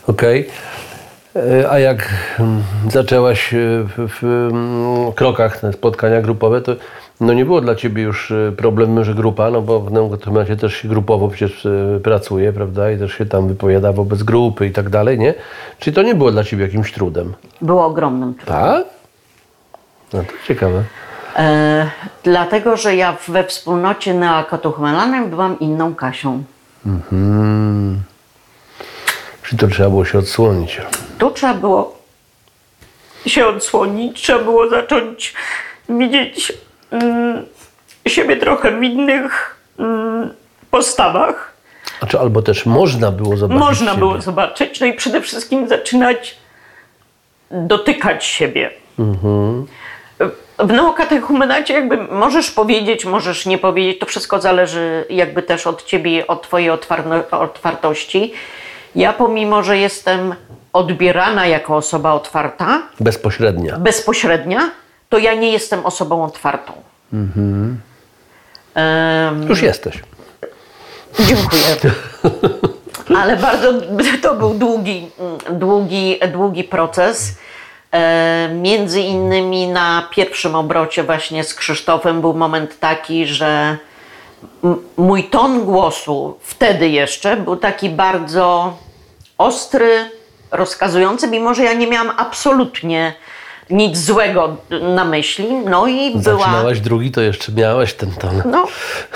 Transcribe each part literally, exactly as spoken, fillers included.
Okej. Okay. A jak zaczęłaś w, w krokach na spotkania grupowe, to no nie było dla ciebie już problemu, że grupa, no bo w neurotemacie też się grupowo przecież pracuje, prawda, i też się tam wypowiada wobec grupy i tak dalej, nie? Czyli to nie było dla ciebie jakimś trudem? Było ogromnym trudem. Tak? No to ciekawe. E, dlatego, że ja we wspólnocie neokatechumenalnej byłam inną Kasią. Mhm. Czyli to trzeba było się odsłonić. Tu trzeba było się odsłonić, trzeba było zacząć widzieć mm, siebie trochę w innych mm, postawach. Znaczy, albo też można było zobaczyć Można siebie. było zobaczyć, no i przede wszystkim zaczynać dotykać siebie. Mhm. W neokatechumenacie jakby możesz powiedzieć, możesz nie powiedzieć, to wszystko zależy jakby też od ciebie, od twojej otwartości. Ja pomimo, że jestem odbierana jako osoba otwarta, bezpośrednia, bezpośrednia, to ja nie jestem osobą otwartą. Mhm. Um, Już jesteś. Dziękuję. Ale bardzo to był długi, długi, długi proces. E, między innymi na pierwszym obrocie właśnie z Krzysztofem był moment taki, że m- mój ton głosu wtedy jeszcze był taki bardzo ostry, rozkazujący, mimo że ja nie miałam absolutnie nic złego na myśli. No i była... Zaczynałaś drugi, to jeszcze miałaś ten ton. No.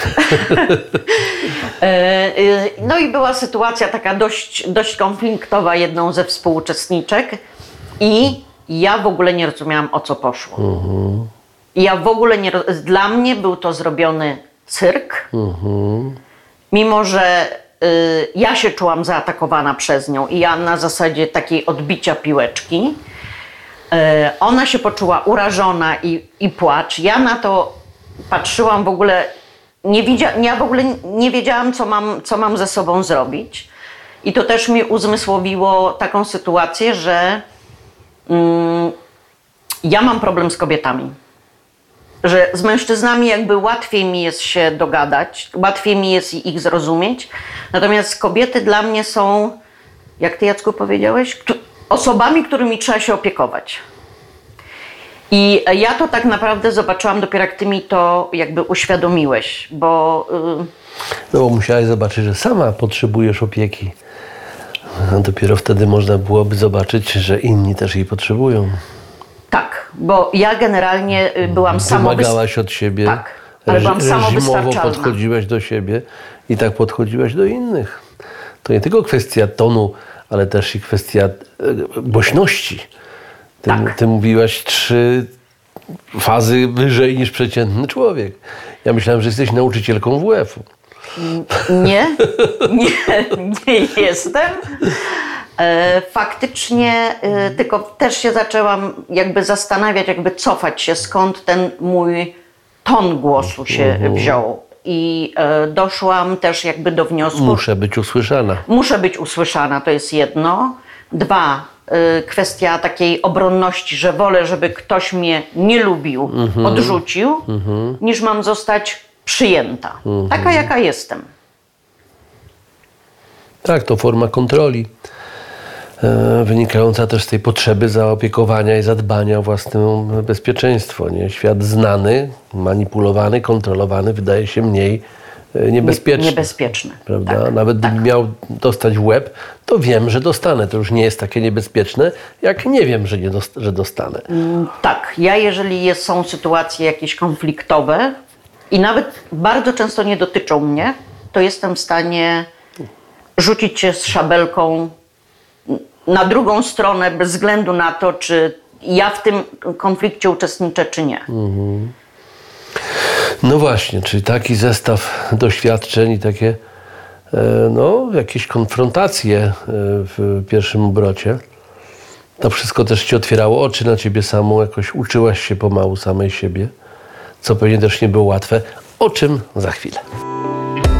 No i była sytuacja taka dość, dość konfliktowa jedną ze współuczestniczek i ja w ogóle nie rozumiałam, o co poszło. Uh-huh. Ja w ogóle nie... Dla mnie był to zrobiony cyrk, uh-huh. mimo że y, ja się czułam zaatakowana przez nią i ja na zasadzie takiej odbicia piłeczki. Y, ona się poczuła urażona i, i płacz. Ja na to patrzyłam w ogóle... Nie widzia, ja w ogóle nie wiedziałam, co mam, co mam ze sobą zrobić. I to też mi uzmysłowiło taką sytuację, że mm, ja mam problem z kobietami. Że z mężczyznami jakby łatwiej mi jest się dogadać, łatwiej mi jest ich zrozumieć. Natomiast kobiety dla mnie są, jak ty, Jacku, powiedziałeś, osobami, którymi trzeba się opiekować. I ja to tak naprawdę zobaczyłam dopiero, jak ty mi to jakby uświadomiłeś, bo... Yy... No bo musiałaś zobaczyć, że sama potrzebujesz opieki. A dopiero wtedy można byłoby zobaczyć, że inni też jej potrzebują. Tak, bo ja generalnie byłam samowystarczalna. Wymagałaś od siebie, tak, ale byłam reżimowo podchodziłaś do siebie i tak podchodziłaś do innych. To nie tylko kwestia tonu, ale też i kwestia głośności. Ty, tak. ty mówiłaś trzy fazy wyżej niż przeciętny człowiek. Ja myślałem, że jesteś nauczycielką W F-u. Nie, nie, nie jestem. Faktycznie, tylko też się zaczęłam jakby zastanawiać, jakby cofać się, skąd ten mój ton głosu się uh-huh. wziął. I doszłam też jakby do wniosku... Muszę być usłyszana. Muszę być usłyszana, to jest jedno. Dwa, kwestia takiej obronności, że wolę, żeby ktoś mnie nie lubił, uh-huh. odrzucił, uh-huh. niż mam zostać przyjęta. Uh-huh. Taka, jaka jestem. Tak, to forma kontroli. E, wynikająca też z tej potrzeby zaopiekowania i zadbania o własne bezpieczeństwo. Nie? Świat znany, manipulowany, kontrolowany wydaje się mniej e, niebezpieczny. Nie, niebezpieczny. Prawda? Tak, Nawet tak. gdybym miał dostać w łeb, to wiem, że dostanę. To już nie jest takie niebezpieczne, jak nie wiem, że, nie dost- że dostanę. Mm, tak. Ja jeżeli jest, są sytuacje jakieś konfliktowe i nawet bardzo często nie dotyczą mnie, to jestem w stanie rzucić się z szabelką na drugą stronę bez względu na to, czy ja w tym konflikcie uczestniczę, czy nie. Mhm. No właśnie, czyli taki zestaw doświadczeń i takie no, jakieś konfrontacje w pierwszym obrocie. To wszystko też ci otwierało oczy na ciebie samą, jakoś uczyłaś się pomału samej siebie, co pewnie też nie było łatwe, o czym za chwilę.